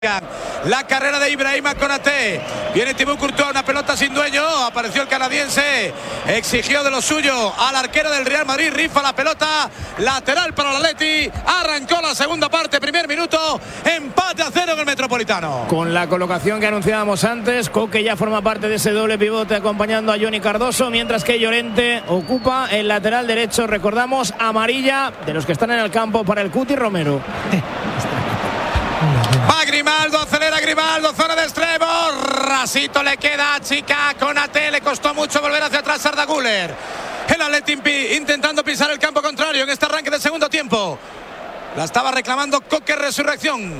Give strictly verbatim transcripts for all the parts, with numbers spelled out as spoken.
La carrera de Ibrahima Konaté. Viene Thibaut Courtois, una pelota sin dueño. Apareció el canadiense. Exigió de lo suyo al arquero del Real Madrid. Rifa la pelota. Lateral para el Atleti. Arrancó la segunda parte. Primer minuto. Empate a cero en el Metropolitano. Con la colocación que anunciábamos antes, Coque ya forma parte de ese doble pivote acompañando a Johnny Cardoso, mientras que Llorente ocupa el lateral derecho. Recordamos, amarilla de los que están en el campo para el Cuti Romero. Va Grimaldo, acelera Grimaldo, zona de extremo. Rasito le queda a Chica. Konaté, le costó mucho volver hacia atrás Arda Güler. El Atleti intentando pisar el campo contrario en este arranque del segundo tiempo. La estaba reclamando Coque Resurrección.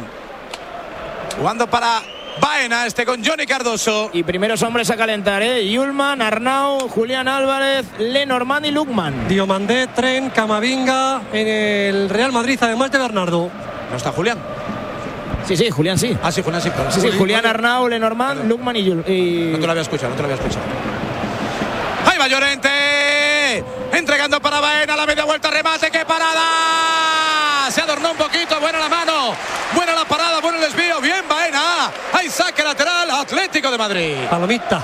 Jugando para Baena, este con Johnny Cardoso. Y primeros hombres a calentar, ¿eh? Yulman, Arnau, Julián Álvarez, Lenormand y Lukman. Diomandé, Tren, Camavinga en el Real Madrid, además de Bernardo. ¿No está Julián? Sí, sí, Julián sí. Ah, sí, Julián sí. Claro. Sí, sí, Julián, Arnau, Lenormand, Lukman y, y... No te lo había escuchado, no te lo había escuchado. Ahí va Llorente. Entregando para Baena, la media vuelta, remate, ¡qué parada! Se adornó un poquito, buena la mano, buena la parada, bueno el desvío, bien Baena. Ahí saque lateral, Atlético de Madrid. Palomita.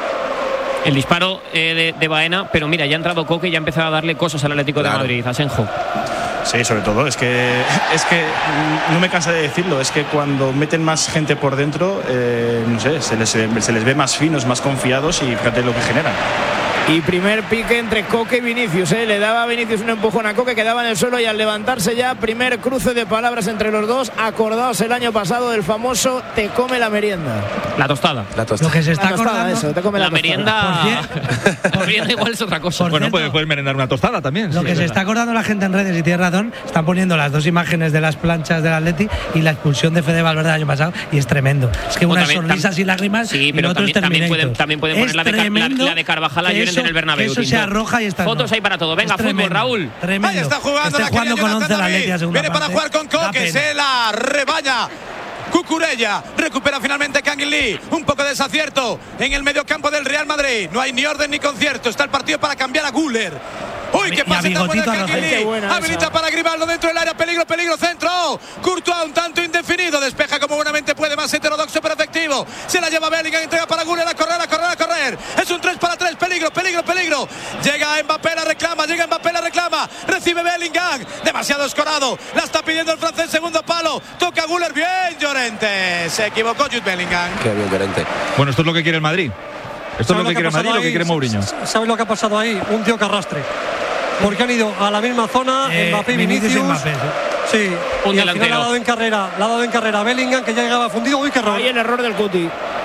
El disparo eh, de, de Baena, pero mira, ya ha entrado Coque y ya ha empezado a darle cosas al Atlético claro. de Madrid, a Senjo. Sí, sobre todo, es que es que no me cansa de decirlo, es que cuando meten más gente por dentro, eh, no sé, se les, se les ve más finos, más confiados y fíjate lo que generan. Y primer pique entre Coque y Vinicius, ¿eh? Le daba a Vinicius un empujón a Coque, quedaba en el suelo y al levantarse ya, primer cruce de palabras entre los dos, acordados el año pasado del famoso te come la merienda. La tostada. La tostada. Lo que se está la tostada, acordando, eso, te come la, la merienda. La merienda igual es otra cosa. Bueno, cierto, puedes, puedes merendar una tostada también. Lo sí, que se está acordando la gente en redes, y tiene razón, están poniendo las dos imágenes de las planchas del Atleti y la expulsión de Fede Valverde el año pasado y es tremendo. Es que unas sonrisas y lágrimas. Sí, pero también, también pueden, también pueden poner la de, la, la de Carvajal a Llorente en el Bernabéu. Eso se arroja y está. Fotos hay para todo. Venga, fútbol, Raúl. Tremendo. Ahí está jugando este la jugando con once la Atleti. Viene para jugar con Coque, se la rebaña. Cucurella, recupera finalmente Kangin Lee. Un poco de desacierto en el mediocampo del Real Madrid. No hay ni orden ni concierto. Está el partido para cambiar a Güler. Uy, qué pase tan bueno Kangin Lee. Habilita para Grimaldo dentro del área. Peligro, peligro, centro. Courtois un tanto indefinido. Despeja como buenamente puede. Más heterodoxo pero efectivo. Se la lleva Bellingham. Entrega para Güler. A correr, a correr, a correr. Es un tres para tres. Peligro, peligro, peligro. Llega Mbappé, la reclama. Llega Mbappé, la reclama. Recibe Bellingham. Demasiado escorado. La está pidiendo el francés. Segundo palo. Toca Güler. Bien, Llorente. Se equivocó Jude Bellingham. Qué bien, Llorente. Bueno, esto es lo que quiere el Madrid. Esto es lo que, que quiere Madrid y lo que quiere Mourinho. ¿Sabes lo que ha pasado ahí? Un tío que arrastre. Porque han ido a la misma zona, eh, Mbappé y Vinicius. Vinicius Mbappé, sí, sí. Un y delantero. Al final ha dado en carrera, la ha dado en carrera Bellingham, que ya llegaba fundido. Uy, qué error. Ahí el error del Cuti.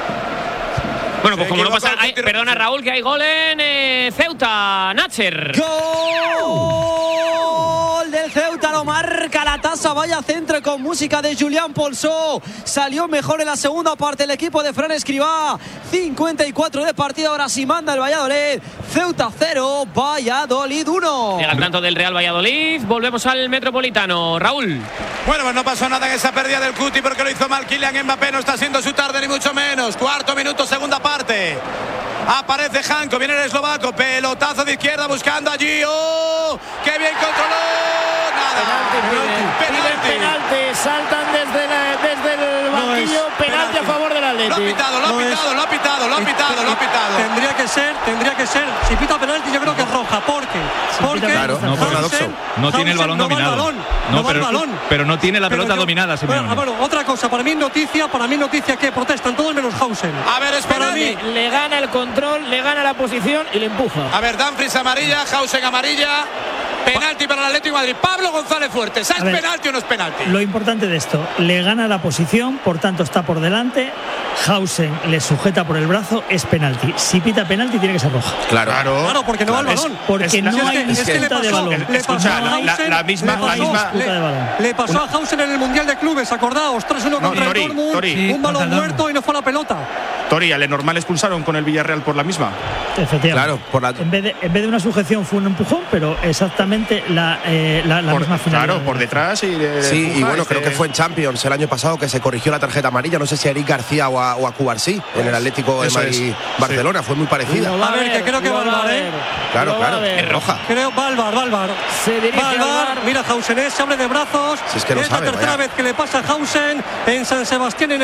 Bueno, pues como no pasa, hay, perdona Raúl, que hay gol en eh, Ceuta, Nacher. ¡Gol del Ceuta! Lo marca la taza, vaya centro con música de Julián Polsó. Salió mejor en la segunda parte el equipo de Fran Escribá. cincuenta y cuatro de partido, ahora sí manda el Valladolid. Ceuta cero, Valladolid uno. Llega el tanto del Real Valladolid, volvemos al Metropolitano, Raúl. Bueno, pues no pasó nada en esa pérdida del Cuti porque lo hizo mal Kylian Mbappé, no está siendo su tarde ni mucho menos. Cuarto minuto, segunda parte. Aparece Janko, viene el eslovaco, pelotazo de izquierda buscando allí. ¡Oh! ¡Qué bien controló! Nada. Penalti, penalti. penalti. Saltan desde, la, desde el banquillo. No penalti, penalti a favor del Atleti. Lo ha pitado, lo ha no pitado, lo ha pitado, lo ha pitado, lo ha pitado. Tendría que ser, tendría que ser. Si pita penalti, yo creo que es roja. ¿Por qué? Porque claro, no, Hansen, no tiene el balón no dominado. Va el balón, no, no va pero, el balón. pero no tiene la pelota pero yo, dominada. Bueno, bueno, otra cosa. Para mí noticia, para mí noticia que protestan todos menos Hausen. A ver, es para mí. Le gana el control, le gana la posición y le empuja. A ver, Dumfries amarilla, Hausen amarilla. Penalti para el Atlético de Madrid. Pablo González Fuertes. ¿Es ver, penalti o no es penalti? Lo importante de esto, le gana la posición, por tanto está por delante. Hausen le sujeta por el brazo, es penalti. Si pita penalti tiene que ser roja. Claro, claro, claro porque no va el balón. Porque es, no es hay disputa es que de balón. Le pasó a Hausen, la misma, le pasó, la misma, le, le pasó a Hausen en el Mundial de Clubes, acordaos, tres uno contra no, Tori, el Dortmund, Tori, un balón muerto y no fue a la pelota. Tori, a Lenormand expulsaron con el Villarreal por la misma. Efectivamente. Claro, por la... en, vez de, en vez de una sujeción fue un empujón, pero exactamente exactamente la, eh, la, la por, misma finalidad. Claro, por detrás y le Sí, empuja, y bueno, este... creo que fue en Champions el año pasado que se corrigió la tarjeta amarilla, no sé si a Eric García o a, o a Cubarsí, en el Atlético de Eso Madrid es. Barcelona, sí. Fue muy parecida. A ver, que creo que va al bar, ¿eh? Claro, claro, es roja. Creo, va al bar, va al bar. Se dirige va al bar, mira Hausen, se abre de brazos. Si es que no es sabe, la tercera vaya. vez que le pasa a Hausen en San Sebastián. En